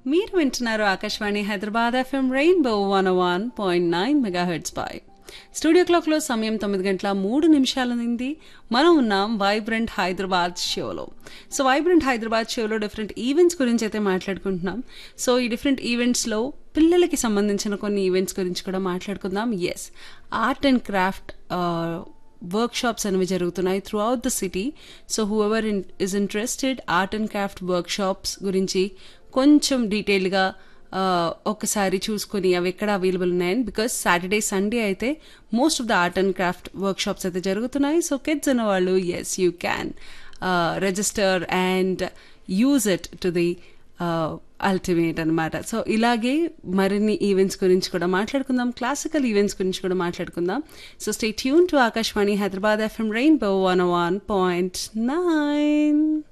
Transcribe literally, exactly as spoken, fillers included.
మీరు వింటున్నారు Akashvani Hyderabad FM rainbow one one point nine megahertz పై studio క్లాక్లో సమయం తొమ్మిది గంటల మూడు నిమిషాల నుండి మనం ఉన్నాం వైబ్రెంట్ హైదరాబాద్ షోలో. సో వైబ్రెంట్ హైదరాబాద్ షోలో డిఫరెంట్ ఈవెంట్స్ గురించి అయితే మాట్లాడుకుంటున్నాం. సో ఈ డిఫరెంట్ ఈవెంట్స్లో పిల్లలకి సంబంధించిన కొన్ని ఈవెంట్స్ గురించి కూడా మాట్లాడుకుందాం. Yes, art and craft work shops అనేవి జరుగుతున్నాయి through out the city. So who ever in is interested art and craft work shops గురించి కొంచెం డీటెయిల్గా ఒకసారి చూసుకొని అవి ఎక్కడ అవైలబుల్ ఉన్నాయని, బికాస్ సాటర్డే సండే అయితే most of the art and craft work shops అయితే జరుగుతున్నాయి. సో కిడ్స్ అన్న వాళ్ళు yes you can register and use it to the ultimate అనమాట. సో ఇలాగే మరిన్ని ఈవెంట్స్ గురించి కూడా మాట్లాడుకుందాం, క్లాసికల్ ఈవెంట్స్ గురించి కూడా మాట్లాడుకుందాం. So stay tune to Akashvani Hyderabad FM rainbow one one point nine.